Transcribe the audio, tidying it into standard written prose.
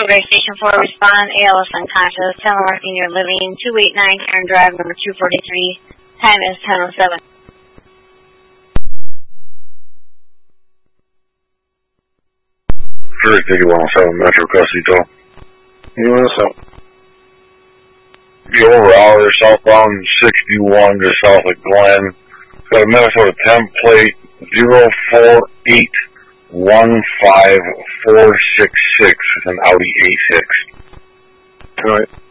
Silver Station 4, respond, ALS unconscious, telemarking you're living, 289 Karen Drive, number 243, time is 10:07. Sure, 5107 Metro Casito. Be over hour, southbound 61 just south of Glen. It's got a Minnesota template 04815466. It's an Audi A6. All right.